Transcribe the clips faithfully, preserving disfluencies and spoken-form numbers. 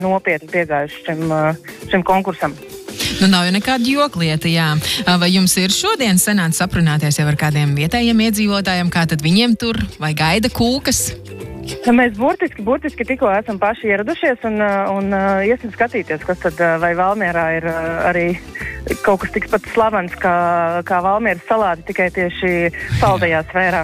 nopietni piegājuši šim, šim konkursam. Nu, nav jau nekāda joklieta, jā. Vai jums ir šodien sanācis aprunāties jau ar kādiem vietējiem iedzīvotājiem, kā tad viņiem tur, vai gaida kūkas? Mēs burtiski, burtiski tikko esam paši ieradušies un, un iesim skatīties, kas tad vai Valmierā ir arī kaut kas tikpat slavens kā, kā Valmieras salāti, tikai tieši saldajā sfērā.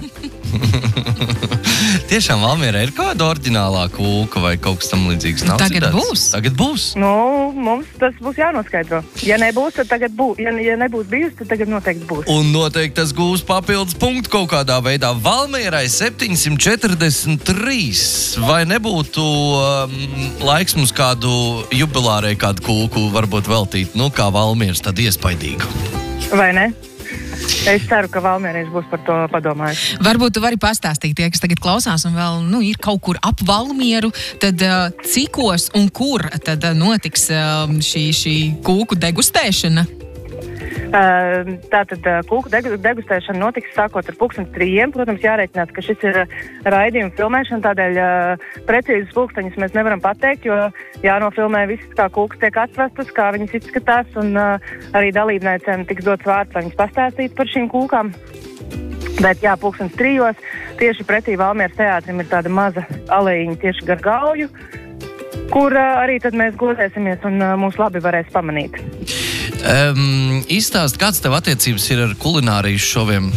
Tiešām Valmierā ir kāda oriģinālā kūka vai kaut kas tam līdzīgs? Nav Tagad citāds? būs. Tagad būs. Nu, mums tas būs jānoskaidro. Ja nebūs, tad tagad būs. Ja, ja nebūs bijusi, tad tagad noteikti būs. Un noteikti tas gūs papildus punktu kaut kādā veidā. Valmierai septiņsimt četrdesmit trīs. Vai nebūtu um, laiks mums kādu jubilārai kādu kūku varbūt veltīt? Nu, kā Valmieras, tad iespaidīgu. Vai ne? Es ceru, ka Valmierieši būs par to padomājuši. Varbūt tu vari pastāstīt tie, kas tagad klausās un vēl nu, ir kaut kur ap Valmieru, tad uh, cikos un kur tad uh, notiks uh, šī, šī kūku degustēšana? Uh, tātad uh, kūku degustēšana notiks sākot ar pulkstens trījiem. Protams, jārēķinās, ka šis ir raidījuma filmēšana, tādēļ uh, precīzes pulksteņus mēs nevaram pateikt, jo jānofilmē viss, kā kūkas tiek atvestas, kā viņas izskatās, un uh, arī dalībniecēm tiks dots vārds, lai viņas pastāstītu par šīm kūkām. Bet jā, pulkstens trijos tieši pretī Valmieras teātrim ir tāda maza alejiņa tieši gar Gauju, kur uh, arī tad mēs godēsimies un uh, mūs labi varēs pamanīt. Um, izstāst, kāds tev attiecības ir ar kulinārijas šoviem?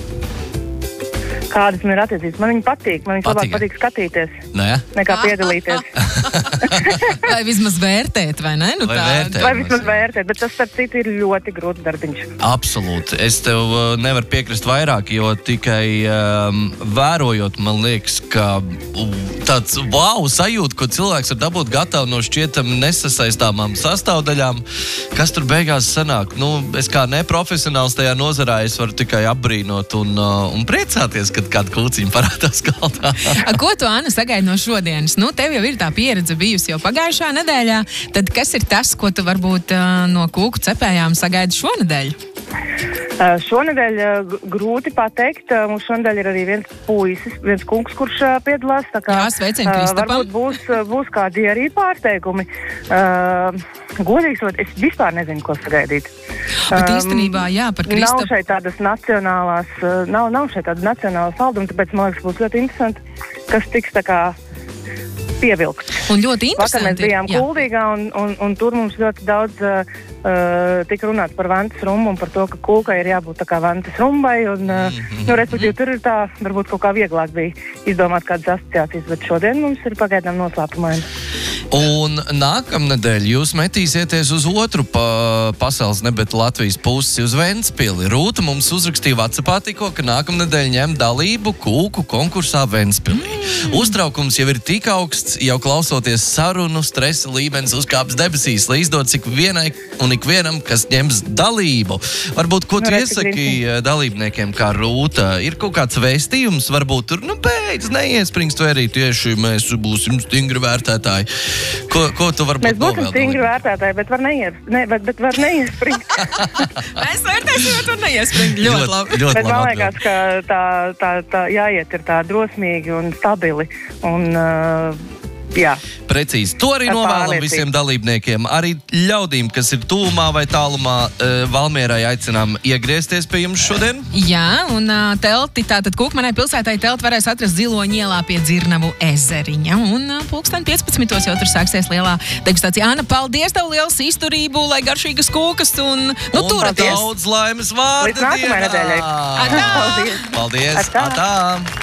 Kādas man ir attiecības? Man viņi patīk. Man viņas labāk patīk skatīties, Nē? nekā piedalīties. Vai vismaz vērtēt, vai ne? Nu, Vai tā... vērtēt? Vai vismaz vērtēt, bet tas, starp citu, ir ļoti grūts darbiņš. Absolūti. Es tev uh, nevaru piekrist vairāk, jo tikai um, vērojot, man liekas, ka uh, tāds wow sajūta, ko cilvēks var dabūt gatavu no šķietam nesasaistāmām sastāvdaļām, kas tur beigās sanāk. Nu, es kā neprofesionāls tajā nozarā, es varu tikai apbrīnot un, uh, un priecāties, kad kāda kūciņa parādās galdā. Ko tu, Anna, sagaidi no šodienas? Nu, tev jau ir tā pieredze bijusi jau pagājušā nedēļā. Tad kas ir tas, ko tu varbūt uh, no kūku cepējām sagaidi šonedēļ? Uh, šonedēļ uh, grūti pateikt. Uh, mums šonedēļ ir arī viens puisis, viens kungs, kurš uh, piedalās. Tā kā, Jā, sveicien Kristapam. Varbūt būs, uh, būs kādi arī pārsteigumi. Uh, godīgi sakot, es vispār nezinu, ko sagaidīt. Bet īstenībā, jā, par Kristapu. Nav šeit tādas nacionālās, uh, nav, nav šeit tāda nacionāla salduma, tāpēc man liekas, būs ļoti interesanti, kas tiks tā kā pievilkts. Un ļoti interesanti. Vakar mēs bijām jā. Kuldīgā un, un, un tur mums ļoti daudz uh, uh, tika runāts par vantas rumbu un par to, ka kūkai ir jābūt tā kā vantas rumbai. Un, uh, mm-hmm. nu, respektīvi, tur ir tā, varbūt kaut kā vieglāk bija izdomāt kādas asociācijas, bet šodien mums ir pagaidām noslēpumaini. Un nākamnedēļ jūs metīsieties uz otru pa pasaules, ne, bet Latvijas pusi uz Ventspili. Rūta mums uzrakstīja WhatsAppā tikko, ka nākamnedēļ ņem dalību kūku konkursā Ventspilī. Mm. Uztraukums jau ir tik augsts, jau klausoties sarunu, stresa līmenis uzkāps debesīs, lai izdod cik vienai un ikvienam, kas ņems dalību. Varbūt, ko tu iesaki dalībniekiem kā Rūta? Ir kaut kāds vēstījums, varbūt tur, nu, beidz, neiesprings, vai arī tieši mēs būsim stingri vērtētāji. Ko, ko tu varbūt mēs būsim stingri vērtētāji, bet var, neies, ne, bet, bet var neiespringt. Mēs vērtēsim, bet var neiespringt. Ļoti labi. Ļoti bet man liekas, ka tā, tā, tā jāiet ir tā drosmīgi un stabili. Un, uh, jā. Precīzi. To arī novēlam visiem dalībniekiem. Arī ļaudīm, kas ir tūmā vai tālumā, uh, Valmierai aicinām iegriezties pie jums šodien. Jā, un uh, telti, tātad Kukmanai pilsētai telti varēs atrast Ziloņa ielā pie Dzirnavu ezeriņa. Un uh, pulksten piecpadsmitos jau tur sāksies lielā degustācija. Anna, paldies tev liels izturību, lai garšīgas kūkas un, nu, un turaties. daudz laimes vārdu dienā. Līdz nākamajai nedēļai. Atā! Paldies! Paldies! Atā! Atā!